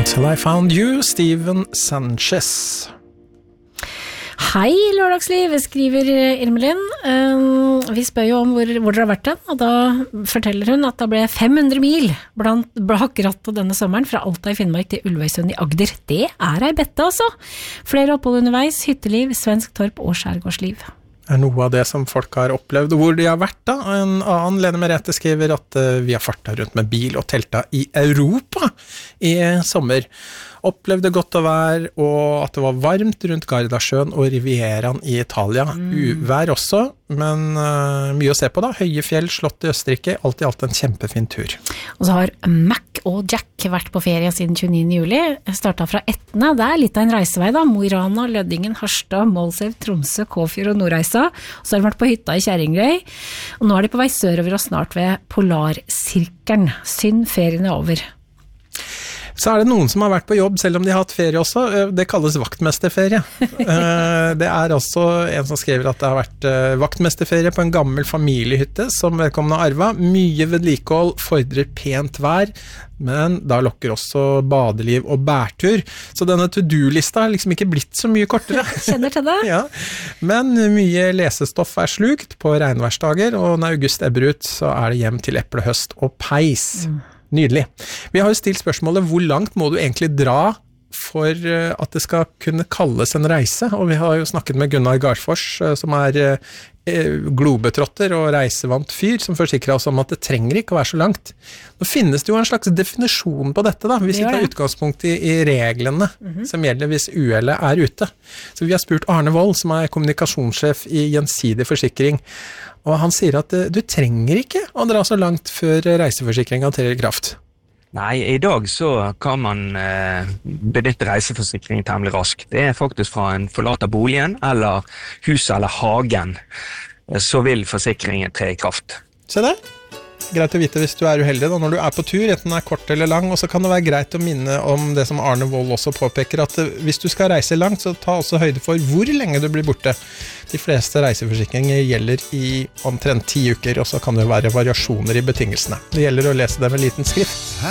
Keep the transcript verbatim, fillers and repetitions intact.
Until I Found You, Steven Sanchez. Hei, Lørdagsliv, skriver Irmelin. Um, vi spør jo om hvor, hvor dere har vært den, og da forteller hun at det ble fem hundre mil blant bak rattet denne sommeren fra Alta i Finnmark til Ulvøysund i Agder. Det er ei bette, altså. Flere opphold underveis, hytteliv, svensk torp og skjærgårdsliv. Er noe av det som folk har opplevd, hvor de har vært da. En annen, Lene Merete, skriver at uh, vi har farta rundt med bil og telta i Europa i sommer. Opplevde godt å være, og at det var varmt rundt Gardasjøen og Rivieraen i Italia. Mm. Uvær også, men uh, mye å se på da. Høye fjell, slott i Østerrike, alt i alt en kjempefin tur. Og så har Mac og Jack vært på ferie siden tjueniende juli. Startet fra Etne, det er litt av en reisevei da. Mo i Rana, Lødingen, Harstad, Målselv, Tromsø, Kåfjord og Nordreisa. Og så har de vært på hytta i Kjerringrøy. Og nå er de på vei sørover og snart ved Polarsirkelen. Synd ferien er over. Så er det noen som har vært på jobb selv om de har hatt ferie også. Det kalles vaktmesterferie. Det er også en som skriver at det har vært vaktmesterferie på en gammel familiehytte som vedkommende arva. Mye vedlikehold, fordrer pent vær, men da lokker også badeliv og bærtur. Så denne to-do-lista har liksom ikke blitt så mye kortere. Kjenner til det. Ja. Men mye lesestoff er slukt på regnværsdager, og når august ebber ut, så er det hjem til eplehøst og peis. Mm. Nydelig. Vi har jo stilt spørsmålet, hvor langt må du egentlig dra for at det skal kunne kalles en reise? Og vi har jo snakket med Gunnar Garfors, som er globetrotter og reisevant fyr, som forsikrer oss om at det trenger ikke å være så langt. Nå finnes det jo en slags definisjon på dette da, hvis vi tar utgangspunkt i, i reglene mm-hmm. som gjelder hvis uhellet er ute. Så vi har spurt Arne Wold, som er kommunikasjonssjef i Gjensidig Forsikring, og han sier at du trenger ikke å dra så langt før reiseforsikringen trer i kraft. Nei, i dag så kan man eh, benytte reiseforsikring temmelig raskt. Det er faktisk fra en forlater boligen, eller huset eller hagen, så vil forsikringen tre i kraft. Se det. Greit å vite hvis du er uheldig da, når du er på tur, enten den er kort eller lang, og så kan det være greit å minne om det som Arne Wold også påpeker, at hvis du skal reise langt, så ta også høyde for hvor lenge du blir borte. De fleste reiseforsikringer gjelder i omtrent ti uker, og så kan det være variasjoner i betingelsene. Det gjelder å lese det med liten skrift.